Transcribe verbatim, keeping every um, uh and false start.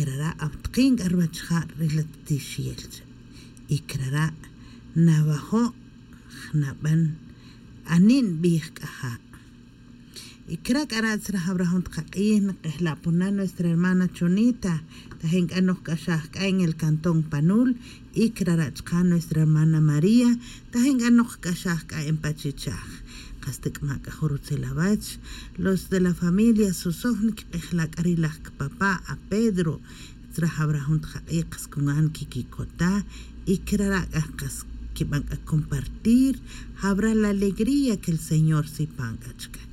ikrara aptqin arbachja relatishielch ikrara navajo naban anin bihkaha ikra karatsra habrahont qaqin qehlapuna nuestra hermana Chonita tajen kanos kashah en el cantón Panul ikrara chqa nuestra hermana María tajen kanos kashah en Pachichaj Kastik maka Jorutzelabach, los de la familia Susovnik, Ejlakarilak papá a Pedro, Trajabrajunt Jaekas Kungan Kikikota, y Krarakas que van a compartir, habrá la alegría que el Señor si pangachka.